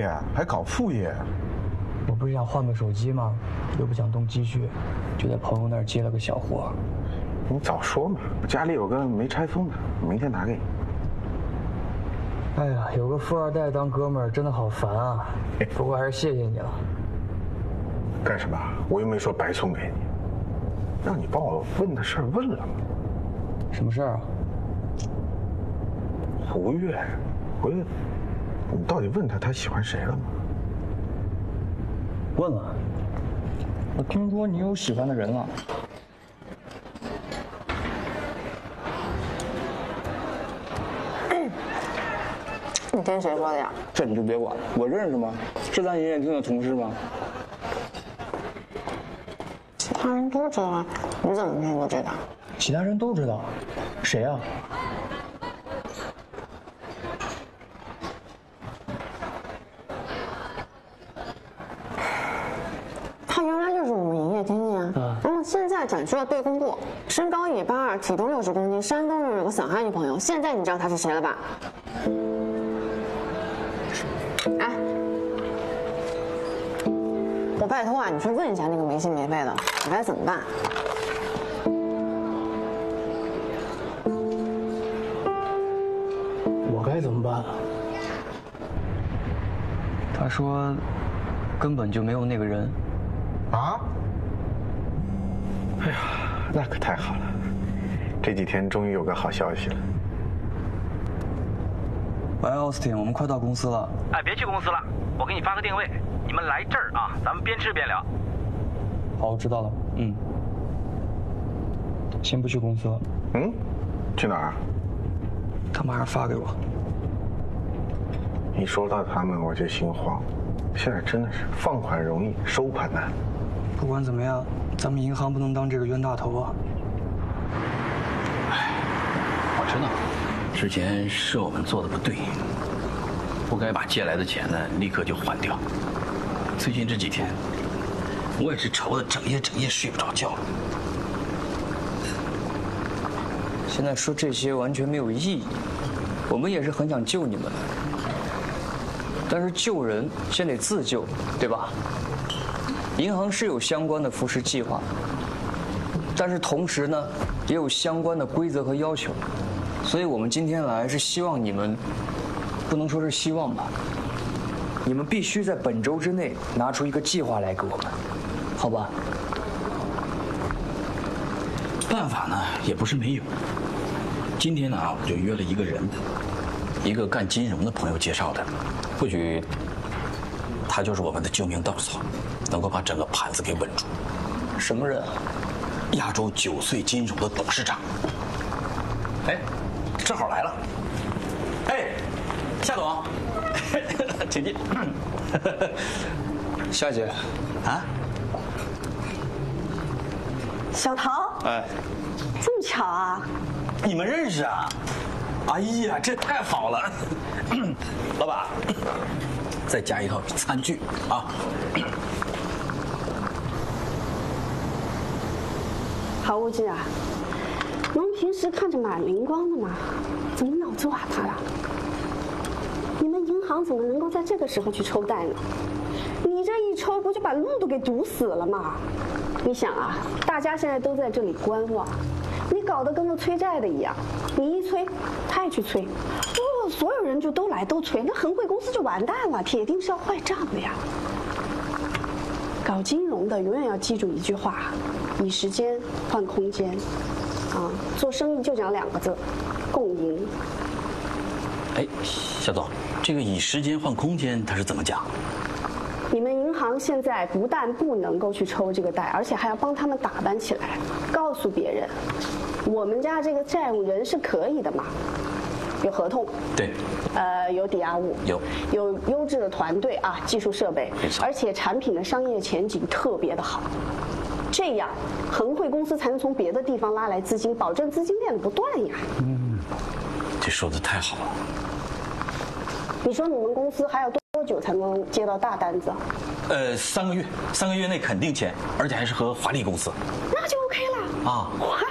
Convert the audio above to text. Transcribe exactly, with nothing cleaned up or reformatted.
业还搞副业？ 我不是想换个手机吗？又不想动积蓄，就在朋友那儿接了个小活。 你早说嘛！我家里有个没拆封的，明天拿给你。 哎呀，有个富二代当哥们儿真的好烦啊！不过还是谢谢你了。 干什么？我又没说白送给你。让你帮我问的事儿问了吗？ 什么事儿啊？ 胡月，胡月，你到底问他他喜欢谁了吗？ 问了。我听说你有喜欢的人了。 你听谁说的呀？ 这你就别管了，我认识吗？是咱营业厅的同事吗？ 其他人都知道啊，你怎么会不知道？ 其他人都知道，谁啊？ 他原来就是我们营业厅的呀， 啊、 然后现在转去了对公部，身高一米八二，体重六十公斤，山东人，有个小孩女朋友。现在你知道他是谁了吧？哎，我拜托啊，你去问一下那个没心没肺的，你该怎么办？ 我该怎么办？他说，根本就没有那个人。 啊？哎呀，那可太好了！这几天终于有个好消息了。 喂，奥斯汀，我们快到公司了。 哎，别去公司了，我给你发个定位，你们来这儿啊，咱们边吃边聊。 好，我知道了。嗯。先不去公司了。 嗯？去哪儿？ 他马上发给我。 一说到他们，我就心慌。现在真的是放款容易，收款难。 不管怎么样，咱们银行不能当这个冤大头啊。 哎，我知道。之前是我们做的不对，不该把借来的钱呢立刻就还掉。最近这几天，我也是愁得整夜整夜睡不着觉。 现在说这些完全没有意义，我们也是很想救你们的，但是救人先得自救，对吧？银行是有相关的扶持计划，但是同时呢，也有相关的规则和要求。所以我们今天来是希望你们，不能说是希望吧，你们必须在本周之内拿出一个计划来给我们，好吧？ 办法呢也不是没有。今天呢啊，我就约了一个人，一个干金融的朋友介绍的，或许他就是我们的救命稻草，能够把整个盘子给稳住。 什么人啊？ 亚洲九岁金融的董事长。哎。正好来了，哎，夏总，请进。 夏姐， 啊， 小陶， 哎， 这么巧啊？ 你们认识啊？哎呀，这太好了！老板，再加一套餐具啊。 郝无忌啊。侬平时看着蛮灵光的嘛，怎么脑子瓦塌了？你们银行怎么能够在这个时候去抽贷呢？你这一抽，不就把路都给堵死了吗？你想啊，大家现在都在这里观望，你搞得跟个催债的一样，你一催，他也去催，哦，所有人就都来都催，那恒汇公司就完蛋了，铁定是要坏账的呀。搞金融的永远要记住一句话：以时间换空间。啊，做生意就讲两个字，共赢。 哎，夏总，这个以时间换空间，它是怎么讲？ 你们银行现在不但不能够去抽这个贷，而且还要帮他们打扮起来，告诉别人，我们家这个债务人是可以的嘛，有合同， 对， 呃，有抵押物， 有， 有优质的团队啊，技术设备， 没错， 而且产品的商业前景特别的好。这样，恒汇公司才能从别的地方拉来资金，保证资金链不断呀。 嗯，这说的太好了。 你说你们公司还要多久才能接到大单子？ 呃，三个月，三个月内肯定签，而且还是和华丽公司。 那就 OK 了啊。 华